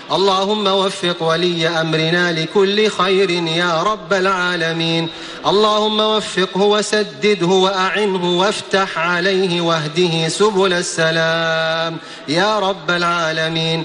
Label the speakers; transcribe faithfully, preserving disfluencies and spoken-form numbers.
Speaker 1: اللهم وفق ولي أمرنا لكل خير يا رب العالمين. اللهم وفقه وسدده وأعنه وافتح عليه واهده سبل السلام يا رب العالمين.